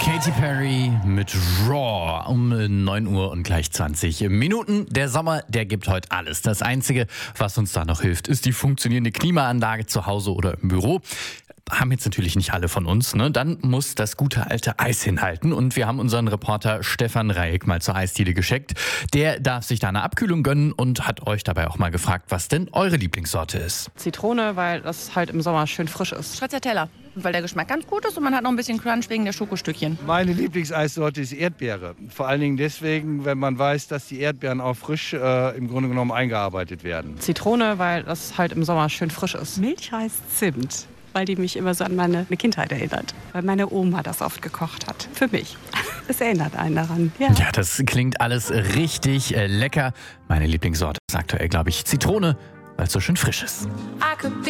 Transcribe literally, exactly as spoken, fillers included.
Katy Perry mit Raw um neun Uhr und gleich zwanzig Minuten. Der Sommer, der gibt heute alles. Das Einzige, was uns da noch hilft, ist die funktionierende Klimaanlage zu Hause oder im Büro. Haben jetzt natürlich nicht alle von uns, ne? Dann muss das gute alte Eis hinhalten. Und wir haben unseren Reporter Stefan Reik mal zur Eisdiele geschickt. Der darf sich da eine Abkühlung gönnen und hat euch dabei auch mal gefragt, was denn eure Lieblingssorte ist. Zitrone, weil das halt im Sommer schön frisch ist. Stracciatella, weil der Geschmack ganz gut ist und man hat noch ein bisschen Crunch wegen der Schokostückchen. Meine Lieblingseissorte ist Erdbeere. Vor allen Dingen deswegen, wenn man weiß, dass die Erdbeeren auch frisch äh, im Grunde genommen eingearbeitet werden. Zitrone, weil das halt im Sommer schön frisch ist. Milchreis Zimt, weil die mich immer so an meine Kindheit erinnert. Weil meine Oma das oft gekocht hat. Für mich. Es erinnert einen daran. Ja, Ja, das klingt alles richtig äh, lecker. Meine Lieblingssorte ist aktuell, glaube ich, Zitrone, weil es so schön frisch ist. I could be